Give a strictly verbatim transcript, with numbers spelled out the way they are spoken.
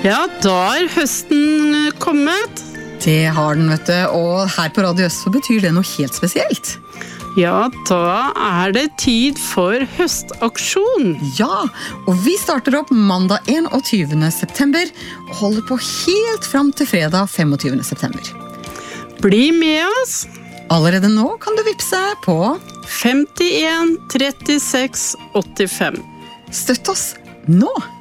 Ja, da er høsten kommet. Det har den, vet du, og her på Radio Øst så betyr det noe helt spesielt. Ja, da er det tid for høstaksjon. Ja, og vi starter opp mandag enogtyvende september og holder på helt fram til fredag femogtyvende september. Bli med oss. Allerede nå kan du vippse på femtien trettiseks åttifem. Støtt oss nå!